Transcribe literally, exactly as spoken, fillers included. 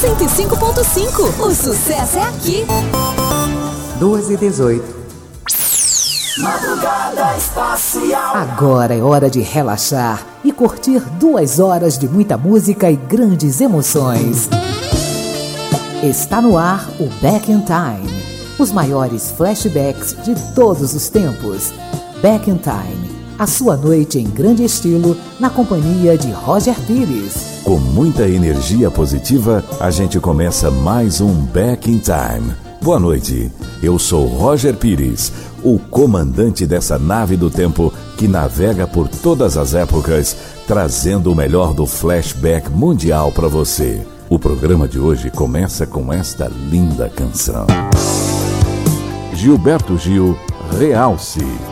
cento e cinco ponto cinco. O sucesso é aqui. duas e dezoito. Madrugada Espacial. Agora é hora de relaxar e curtir duas horas de muita música e grandes emoções. Está no ar o Back in Time. Os maiores flashbacks de todos os tempos. Back in Time. A sua noite em grande estilo, na companhia de Roger Pires. Com muita energia positiva, a gente começa mais um Back in Time. Boa noite, eu sou Roger Pires, o comandante dessa nave do tempo que navega por todas as épocas, trazendo o melhor do flashback mundial para você. O programa de hoje começa com esta linda canção. Gilberto Gil, Realce.